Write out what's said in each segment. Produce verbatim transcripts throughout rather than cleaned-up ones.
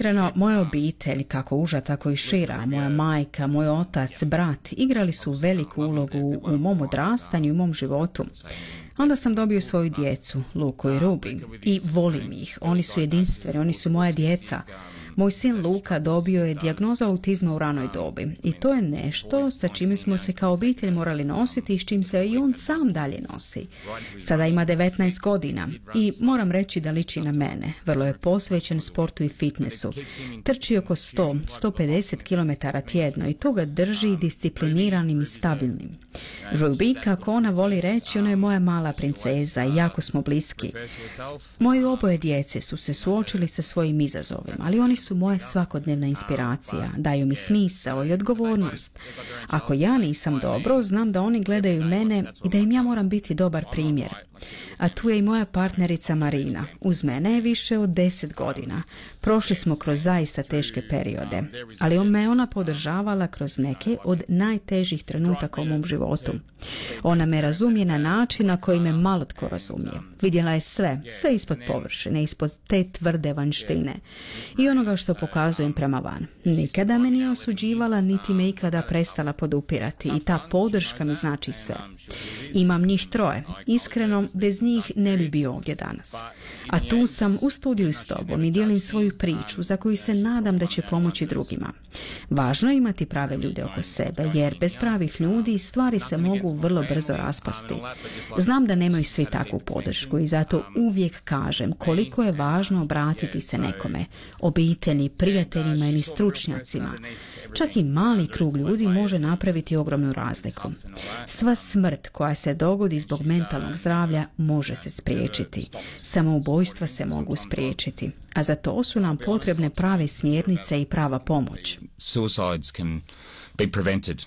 Iskreno, moja obitelj, kako uža, tako i šira, moja majka, moj otac, brat, igrali su veliku ulogu u mom odrastanju i u mom životu. Onda sam dobio svoju djecu, Luku i Ruby, i volim ih. Oni su jedinstveni, oni su moja djeca. Moj sin Luka dobio je dijagnozu autizma u ranoj dobi i to je nešto sa čime smo se kao obitelj morali nositi i s čim se i on sam dalje nosi. Sada ima devetnaest godina i moram reći da liči na mene. Vrlo je posvećen sportu i fitnessu. Trči oko sto do sto pedeset kilometara tjedno i to ga drži discipliniranim i stabilnim. Ruby, kako ona voli reći, ona je moja mala princeza i jako smo bliski. Moji oboje djece su se suočili sa svojim izazovima, ali oni su moja svakodnevna inspiracija, daju mi smisao i odgovornost. Ako ja nisam dobro, znam da oni gledaju mene i da im ja moram biti dobar primjer. A tu je i moja partnerica Marina. Uz mene je više od deset godina. Prošli smo kroz zaista teške periode, ali on me ona podržavala kroz neke od najtežih trenutaka u mom životu. Ona me razumije na način na koji me malo tko razumije. Vidjela je sve, sve ispod površine, ispod te tvrde vanjštine i onoga što pokazujem prema van. Nikada me nije osuđivala, niti me ikada prestala podupirati i ta podrška mi znači sve. Imam njih troje. Iskreno, bez njih ne bi bio ovdje danas. A tu sam u studiju s tobom i dijelim svoju priču za koju se nadam da će pomoći drugima. Važno je imati prave ljude oko sebe, jer bez pravih ljudi stvari se mogu vrlo brzo raspasti. Znam da nemaju svi takvu podršku i zato uvijek kažem koliko je važno obratiti se nekome, obitelji, prijateljima ili stručnjacima. Čak i mali krug ljudi može napraviti ogromnu razliku. Sva smrt koja se dogodi zbog mentalnog zdravlja može se spriječiti. Samoubojstva se mogu spriječiti. A za to su nam potrebne prave smjernice i prava pomoć. Suicides can be prevented.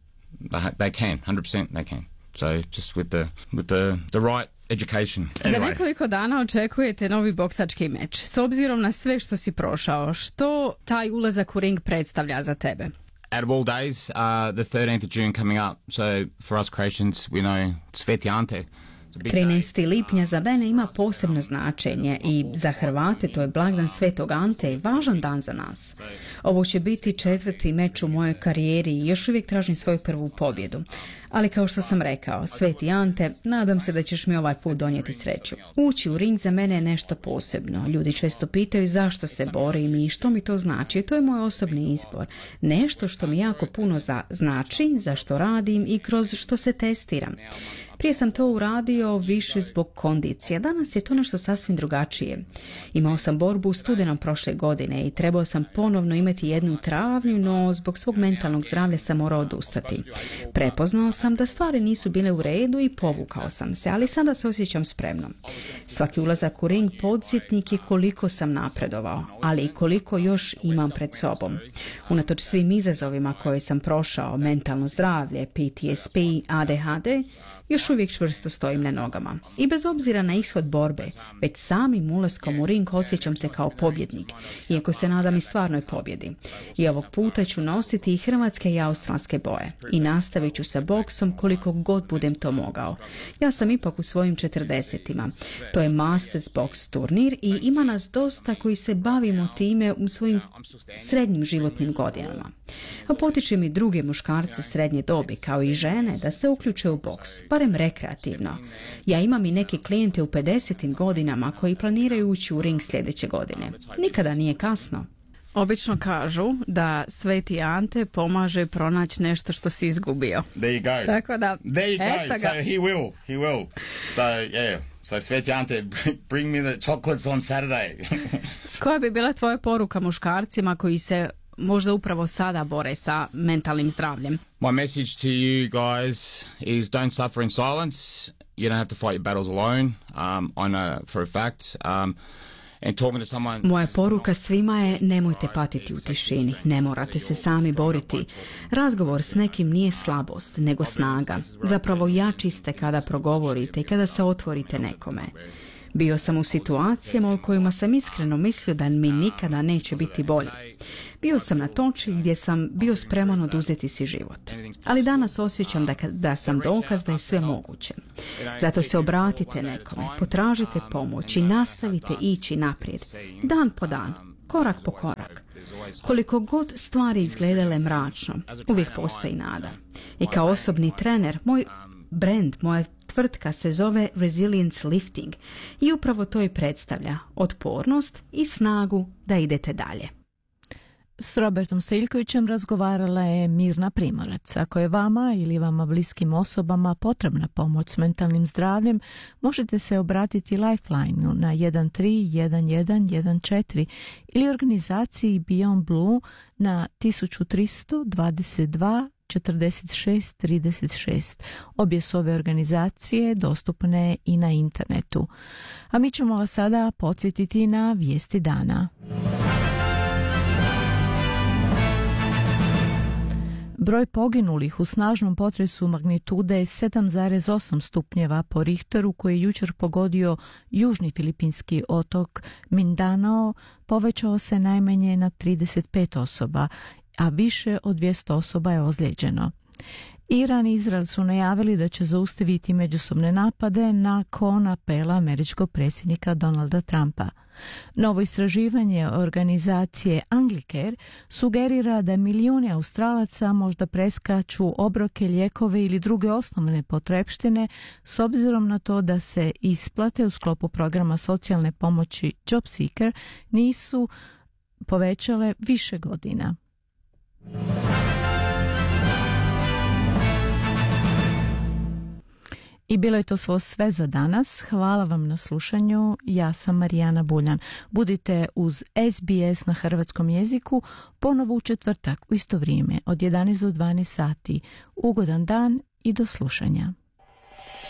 They can, one hundred percent they can. So just with the with the the right education. Anyway. Za nekoliko dana očekujete novi boksački meč. S obzirom na sve što si prošao, što taj ulazak u ring predstavlja za tebe? Out of all days, uh, the thirteenth of June coming up. So for us Croatians, we know Sveti Ante. trinaestog lipnja za mene ima posebno značenje i za Hrvate to je blagdan Svetog Ante i važan dan za nas. Ovo će biti četvrti meč u mojoj karijeri i još uvijek tražim svoju prvu pobjedu. Ali kao što sam rekao, Sveti Ante, nadam se da ćeš mi ovaj put donijeti sreću. Ući u ring za mene je nešto posebno. Ljudi često pitaju zašto se borim i što mi to znači. To je moj osobni izbor. Nešto što mi jako puno za, znači, za što radim i kroz što se testiram. Prije sam to uradio više zbog kondicije. Danas je to nešto sasvim drugačije. Imao sam borbu u studenom prošle godine i trebao sam ponovno imati jednu u travnju, no zbog svog mentalnog zdravlja sam morao odustati. Prepoznao sam da stvari nisu bile u redu i povukao sam se, ali sada se osjećam spremno. Svaki ulazak u ring podsjetnik je koliko sam napredovao, ali i koliko još imam pred sobom. Unatoč svim izazovima koje sam prošao, mentalno zdravlje, P T S P, A D H D, još uvijek čvrsto stojim na nogama. I bez obzira na ishod borbe, već samim ulaskom u ring osjećam se kao pobjednik, iako se nadam i stvarnoj pobjedi. I ovog puta ću nositi i hrvatske i australske boje. I nastavit ću sa boksom koliko god budem to mogao. Ja sam ipak u svojim četrdesetima. To je Masters Box turnir i ima nas dosta koji se bavimo time u svojim srednjim životnim godinama. A potičem i druge muškarce srednje dobi, kao i žene, da se uključe u boks, barem rekreativno. Ja imam i neke klijente u pedesetim godinama koji planiraju ući u ring sljedeće godine. Nikada nije kasno. Obično kažu da Sveti Ante pomaže pronaći nešto što si izgubio. There you go. Tako da, there you go. eto ga. So he will, he will. So yeah. So Sveti Ante, bring me the chocolates on Saturday. Koja bi bila tvoja poruka muškarcima koji se možda upravo sada bore sa mentalnim zdravljem? My message to you guys is don't suffer in silence. You don't have to fight your battles alone. Um, I know for a fact. Um, and talking to someone... Moja poruka svima je nemojte patiti u tišini, ne morate se sami boriti. Razgovor s nekim nije slabost, nego snaga. Zapravo jači ste kada progovorite i kada se otvorite nekome. Bio sam u situacijama u kojima sam iskreno mislio da mi nikada neće biti bolje. Bio sam na točki gdje sam bio spreman oduzeti si život. Ali danas osjećam da, da sam dokaz da je sve moguće. Zato se obratite nekome, potražite pomoć i nastavite ići naprijed. Dan po dan, korak po korak. Koliko god stvari izgledale mračno, uvijek postoji nada. I kao osobni trener, moj brand, moja tvrtka se zove Resilience Lifting i upravo to i predstavlja otpornost i snagu da idete dalje. S Robertom Stojiljkovićem razgovarala je Mirna Primorac. Ako je vama ili vama bliskim osobama potrebna pomoć s mentalnim zdravljem, možete se obratiti Lifeline-u na jedan tri jedan jedan jedan četiri ili organizaciji Beyond Blue na tisuću tristo dvadeset dva četrdeset šest trideset šest. Obje su ove organizacije dostupne i na internetu. A mi ćemo vas sada podsjetiti na vijesti dana. Broj poginulih u snažnom potresu magnitude sedam zarez osam stupnjeva po Richteru koji je jučer pogodio južni filipinski otok Mindanao povećao se najmanje na trideset pet osoba, a više od dvjesto osoba je ozlijeđeno. Iran i Izrael su najavili da će zaustaviti međusobne napade nakon apela američkog predsjednika Donalda Trumpa. Novo istraživanje organizacije Anglicare sugerira da milijuni Australaca možda preskaču obroke, lijekove ili druge osnovne potrepštine s obzirom na to da se isplate u sklopu programa socijalne pomoći JobSeeker nisu povećale više godina. I bilo je to svo sve za danas. Hvala vam na slušanju. Ja sam Marijana Buljan. Budite uz S B S na hrvatskom jeziku ponovo u četvrtak u isto vrijeme od jedanaest do dvanaest sati. Ugodan dan i do slušanja.